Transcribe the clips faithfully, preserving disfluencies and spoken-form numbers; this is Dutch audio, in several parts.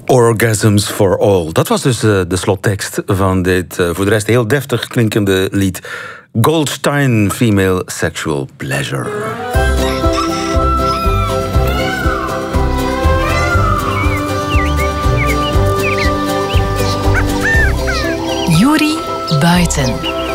Orgasms for All. Dat was dus uh, de slottekst van dit uh, voor de rest heel deftig klinkende lied. Goldstein, Female Sexual Pleasure. Yuri Buiten.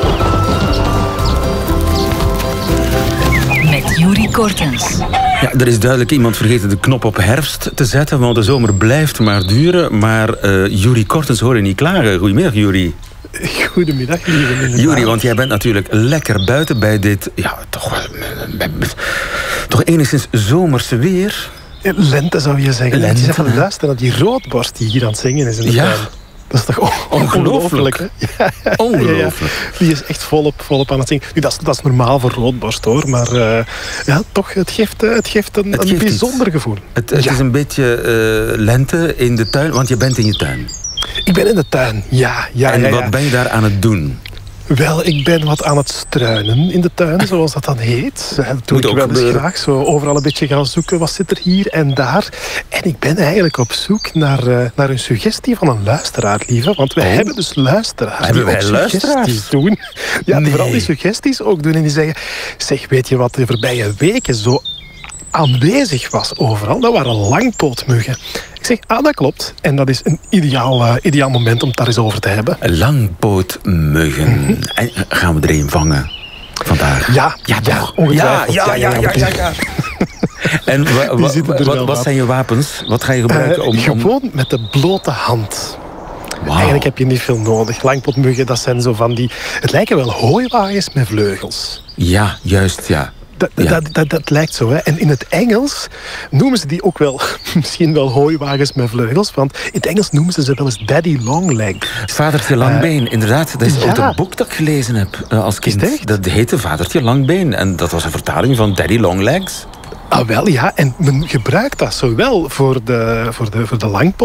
Met Yuri Kortens. Ja, er is duidelijk iemand vergeten de knop op herfst te zetten, want de zomer blijft maar duren. Maar uh, Yuri Kortens hoor je niet klagen. Goedemiddag, Yuri. Goedemiddag, lieve. Yuri, want jij bent natuurlijk lekker buiten bij dit, ja, toch wel, toch enigszins zomerse weer. Lente zou je zeggen. Lente. Je even luisteren naar die roodborst die hier aan het zingen is in de ja. tuin. Dat is toch ongelooflijk, hè? Ja, ongelooflijk. Ja, ja. Die is echt volop, volop aan het zingen. Nu, dat, is, dat is normaal voor roodborst, hoor. Maar uh, ja, toch, het geeft, het geeft een, het een geeft bijzonder iets. gevoel. Het, het ja. is een beetje uh, lente in de tuin, want je bent in je tuin. Ik ben in de tuin, ja. ja en ja, ja. wat ben je daar aan het doen? Wel, ik ben wat aan het struinen in de tuin, zoals dat dan heet. Dat doe Moet ik wel eens gebeuren. graag. Zo overal een beetje gaan zoeken. Wat zit er hier en daar? En ik ben eigenlijk op zoek naar, uh, naar een suggestie van een luisteraar, lieve. Want wij oh. hebben dus luisteraars hebben die wij ook luisteraars? suggesties doen. Ja, nee. vooral die suggesties ook doen. En die zeggen, zeg, weet je wat de voorbije weken zo aanwezig was overal? Dat waren langpootmuggen. Ik zeg, ah, dat klopt. En dat is een ideaal, uh, ideaal moment om het daar eens over te hebben. Langpootmuggen. Mm-hmm. En gaan we er een vangen vandaag? Ja, ja, ja, toch? ongetwijfeld. Ja, ja, ja, ja, ja, ja. En wa, wa, wa, wat, wat zijn je wapens? Wat ga je gebruiken? Uh, om, om... Gewoon met de blote hand. Wow. Eigenlijk heb je niet veel nodig. Langpootmuggen, dat zijn zo van die... Het lijken wel hooiwagens met vleugels. Ja, juist, ja. Dat, ja. dat, dat, dat lijkt zo, hè. En in het Engels noemen ze die ook wel... misschien wel hooiwagens met vleugels. Want in het Engels noemen ze ze wel eens Daddy Longlegs. Vadertje Langbeen, uh, inderdaad. Dat is ja. ook een boek dat ik gelezen heb uh, als kind. Is het echt? Dat heette Vadertje Langbeen. En dat was een vertaling van Daddy Longlegs. Ah, wel, ja. En men gebruikt dat zowel voor de, voor de, voor de langpoot